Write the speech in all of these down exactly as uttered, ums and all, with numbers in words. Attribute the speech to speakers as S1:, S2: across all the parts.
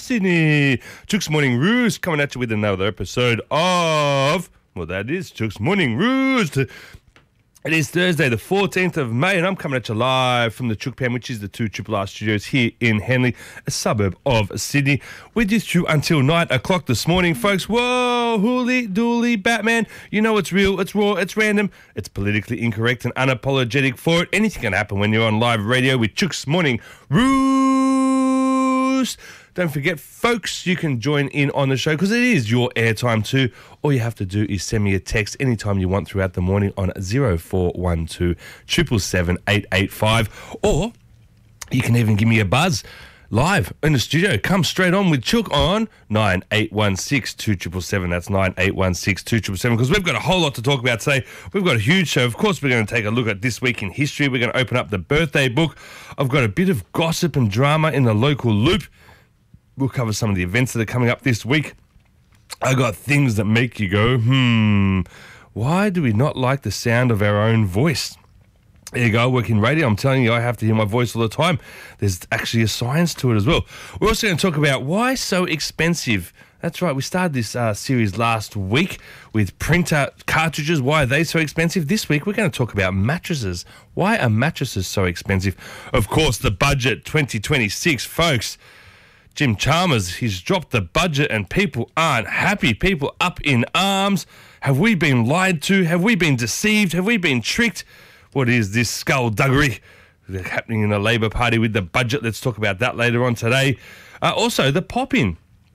S1: Sydney. Chook's Morning Roost coming at you with another episode of, well, that is Chook's Morning Roost. It is Thursday, the fourteenth of May, and I'm coming at you live from the Chook Pen, which is the two Triple R studios here in Henley, a suburb of Sydney, with you through until nine o'clock this morning, folks. Whoa, hooly, dooly, Batman. You know it's real, it's raw, it's random, it's politically incorrect and unapologetic for it. Anything can happen when you're on live radio with Chook's Morning Roost. Don't forget, folks, you can join in on the show because it is your airtime too. All you have to do is send me a text anytime you want throughout the morning on zero four one two, seven seven seven, eight eight five, or you can even give me a buzz live in the studio. Come straight on with Chook on nine eight one six, two seven seven seven. That's nine eight one six, two seven seven seven, because we've got a whole lot to talk about today. We've got a huge show. Of course, we're going to take a look at this week in history. We're going to open up the birthday book. I've got a bit of gossip and drama in the local loop. We'll cover some of the events that are coming up this week. I got things that make you go, hmm, why do we not like the sound of our own voice? There you go, I work in radio. I'm telling you, I have to hear my voice all the time. There's actually a science to it as well. We're also going to talk about why so expensive. That's right, we started this uh, series last week with printer cartridges. Why are they so expensive? This week, we're going to talk about mattresses. Why are mattresses so expensive? Of course, the budget twenty twenty-six, folks. Jim Chalmers, he's dropped the budget and people aren't happy. People up in arms. Have we been lied to? Have we been deceived? Have we been tricked? What is this skullduggery happening in the Labor Party with the budget? Let's talk about that later on today. Uh, also, the pop-in.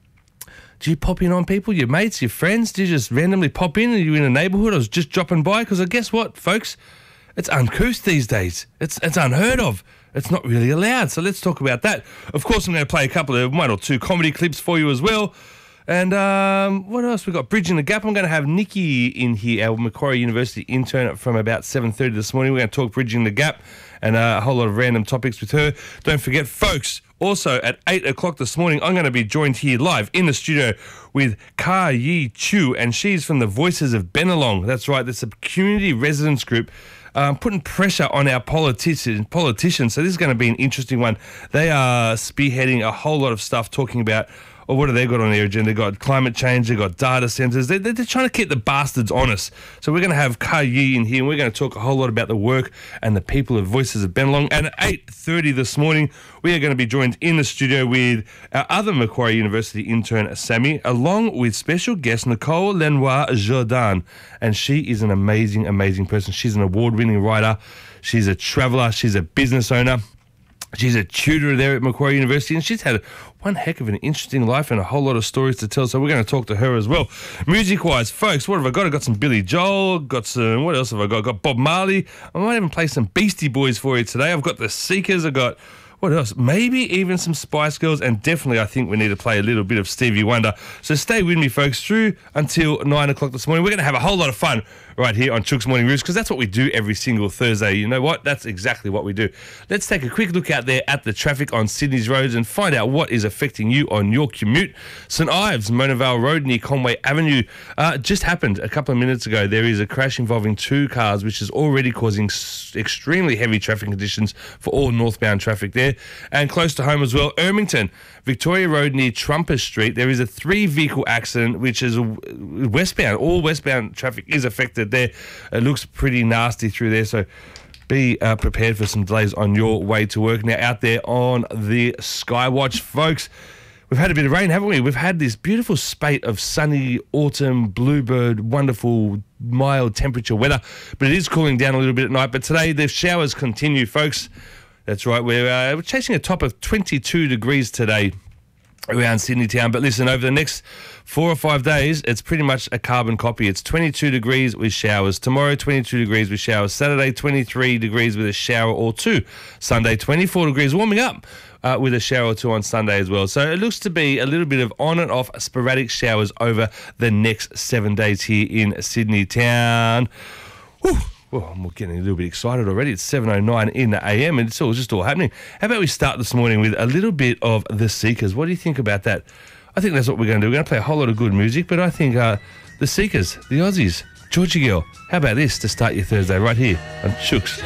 S1: Do you pop in on people, your mates, your friends? Do you just randomly pop in? Are you in a neighbourhood? I was just dropping by? Because I guess what, folks? It's uncouth these days. It's it's unheard of. It's not really allowed. So let's talk about that. Of course, I'm going to play a couple of one or two comedy clips for you as well. And um, what else? We've got Bridging the Gap. I'm going to have Nikki in here, our Macquarie University intern, from about seven thirty this morning. We're going to talk Bridging the Gap and uh, a whole lot of random topics with her. Don't forget, folks, also at eight o'clock this morning, I'm going to be joined here live in the studio with Ka Yi Chu, and she's from the Voices of Bennelong. That's right, that's a community residence group Um, putting pressure on our politicians, politicians. So this is going to be an interesting one. They are spearheading a whole lot of stuff talking about, or what have they got on their agenda? They've got climate change, they've got data centres. They, they're, they're trying to keep the bastards honest. So we're going to have Ka Yi in here, and we're going to talk a whole lot about the work and the people of Voices of Bennelong. And at eight thirty this morning, we are going to be joined in the studio with our other Macquarie University intern, Sammy, along with special guest Nicole Lenoir Jordan. And she is an amazing, amazing person. She's an award-winning writer. She's a traveller. She's a business owner. She's a tutor there at Macquarie University, and she's had one heck of an interesting life and a whole lot of stories to tell, so we're going to talk to her as well. Music-wise, folks, what have I got? I've got some Billy Joel, got some, what else have I got? I've got Bob Marley. I might even play some Beastie Boys for you today. I've got the Seekers, I've got, what else? Maybe even some Spice Girls, and definitely I think we need to play a little bit of Stevie Wonder. So stay with me, folks, through until nine o'clock this morning. We're going to have a whole lot of fun right here on Chook's Morning Roost, because that's what we do every single Thursday. You know what? That's exactly what we do. Let's take a quick look out there at the traffic on Sydney's roads and find out what is affecting you on your commute. St Ives, Mona Vale Road near Conway Avenue, uh, just happened a couple of minutes ago. There is a crash involving two cars, which is already causing s- extremely heavy traffic conditions for all northbound traffic there. And close to home as well, Ermington, Victoria Road near Trumpers Street, there is a three-vehicle accident, which is westbound. All westbound traffic is affected there. It looks pretty nasty through there, so be uh, prepared for some delays on your way to work. Now, out there on the Skywatch, folks, we've had a bit of rain, haven't we? We've had this beautiful spate of sunny autumn, bluebird, wonderful, mild temperature weather, but it is cooling down a little bit at night. But today, the showers continue, folks. That's right, we're, uh, we're chasing a top of twenty-two degrees today around Sydney town. But listen, over the next four or five days, it's pretty much a carbon copy. It's twenty-two degrees with showers. Tomorrow, twenty-two degrees with showers. Saturday, twenty-three degrees with a shower or two. Sunday, twenty-four degrees, warming up uh, with a shower or two on Sunday as well. So it looks to be a little bit of on and off sporadic showers over the next seven days here in Sydney town. Whew. Well, I'm getting a little bit excited already. It's seven oh nine in the A M and it's all just all happening. How about we start this morning with a little bit of The Seekers? What do you think about that? I think that's what we're going to do. We're going to play a whole lot of good music, but I think uh, The Seekers, the Aussies, Georgie Girl. How about this to start your Thursday right here on Chooks?